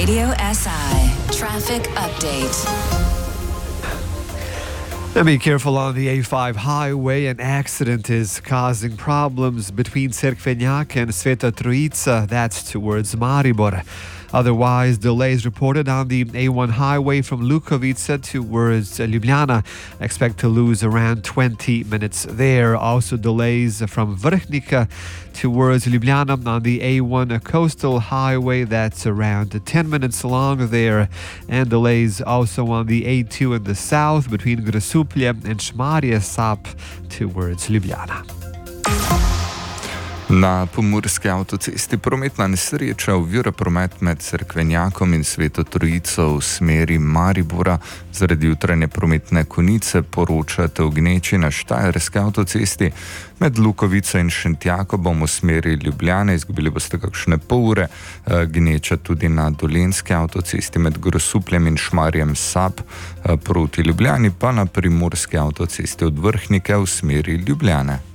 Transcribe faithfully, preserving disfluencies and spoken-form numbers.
Radio S I Traffic Update. And be careful on the A five highway. An accident is causing problems between Cerkvenjak and Sveta Trojica. That's towards Maribor. Otherwise, delays reported on the A one highway from Lukovica towards Ljubljana. Expect to lose around twenty minutes there. Also delays from Vrhnika towards Ljubljana on the A one coastal highway. That's around ten minutes long there. And delays also on the A two in the south between Grosuplje and Šmarje Sap towards Ljubljana. Na pomurski avtocesti prometna nesreča ovira promet med Cerkvenjakom in Sveto Trojico v smeri Maribora. Zaradi jutranje prometne konice poročate o gneči na štajerski avtocesti. Med Lukovico in Šentjakobom v smeri Ljubljane izgubili boste kakšne pol ure. Gneča tudi na dolenski avtocesti med Grosupljem in Šmarjem Sap proti Ljubljani, pa na primorski avtocesti od Vrhnike v smeri Ljubljane.